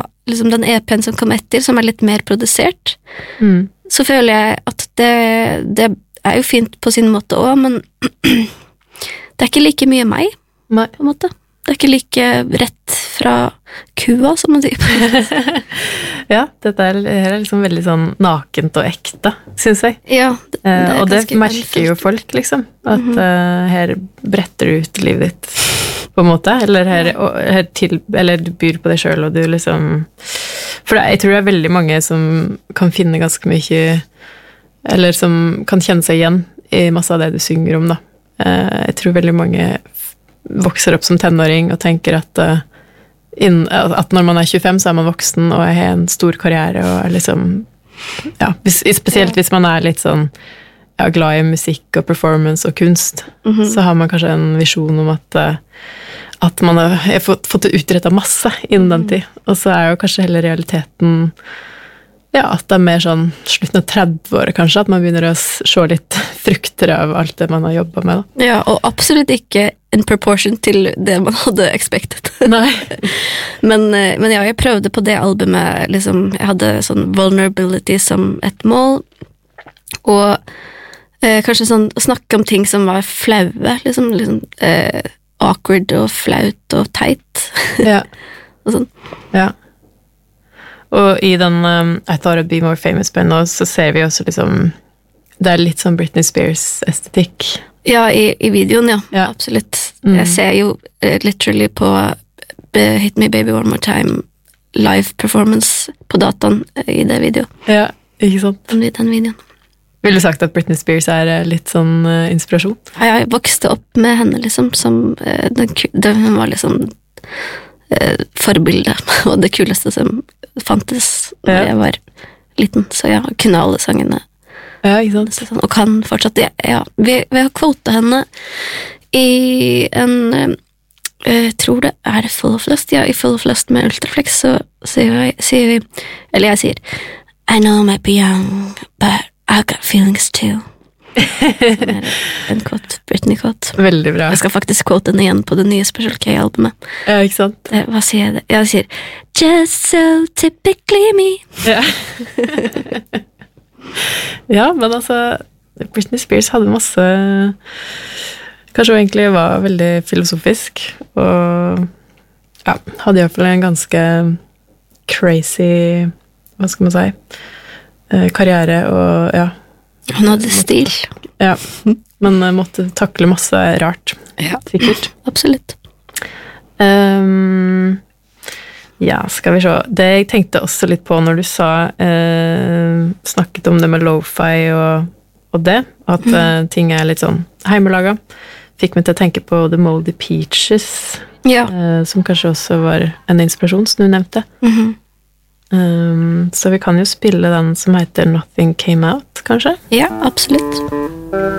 liksom den EP-en som kom etter, som litt mer produsert, så føler jeg at det jo fint på sin måte også, men det ikke like mye meg, Nei. på en måte. Det ikke like rett fra kua, som man sier. Ja, dette her liksom veldig sånn nakent og ekte, synes jeg. Ja, og det merker jo folk, liksom. At her bretter du ut livet ditt, på en måte. Eller eller du byr på deg selv, og du liksom... For jeg tror det veldig mange som kan finne ganske mye, eller som kan kjenne seg igjen i masse av det du synger om, da. Jeg tror veldig mange vokser opp som tenåring og tenker at når man 25 så man voksen og har en stor karriere og liksom, ja, spesielt hvis man litt sånn glad i musikk og performance og kunst, så har man kanskje en visjon om at man har fått utrettet masse innen den tid, og så jo kanskje hele realiteten at det mer sånn slutten av 30-året kanskje, at man begynner å se litt frukter av alt det man har jobbet med. Da. Ja, og absolutt ikke in proportion til det man hadde expected. Nei. men ja, jeg prøvde på det albumet, liksom, jeg hadde sånn vulnerability som et mål, og kanskje sånn å snakke om ting som var flaue, liksom awkward og flaut og teit. Ja. Og sånn. Ja. Og i den I Thought I'd Be More Famous-band nå, så ser vi også liksom, det litt sånn Britney Spears-estetikk. Ja, i videoen, ja. Absolutt. Jeg ser jo literally på Hit Me Baby One More Time live performance på dataen i det videoen. Ja, ikke sant? Den videoen. Vil du sagt at Britney Spears litt sånn inspirasjon? Ja, jeg vokste opp med henne liksom, som hun var liksom forbilde, og det kuleste som fantes da jeg var liten, så jeg kunne alle sangene. Ja, ikke sant? Og kan fortsatt, vi har kvotet henne i en, jeg tror det Full of Lust, i Full of Lust med Ultraflex, så sier vi, eller jeg sier, I know I might be young, but I've got feelings too. En quote, Britney-quote. Veldig bra. Jeg skal faktisk quote den igjen på det nye Special K-albumet. Ja, ikke sant? Hva sier jeg det? Jeg sier, just so typically me. Ja. Ja, men altså, Britney Spears hadde masse, kanskje hun egentlig var veldig filosofisk, og ja, hadde i hvert fall en ganske crazy, hva skal man si, karriere, og ja, hun hadde stil. Ja, men måtte takle masse rart. Ja, sikkert. Absolutt. Ja, skal vi se. Det jeg tenkte også litt på når du snakket om det med lo-fi og det, at ting litt sånn heimelaget, fikk meg til å tenke på The Moldy Peaches, som kanskje også var en inspirasjon, som du nevnte. Så vi kan jo spille den som heter Nothing Came Out, kanskje? Ja, absolutt.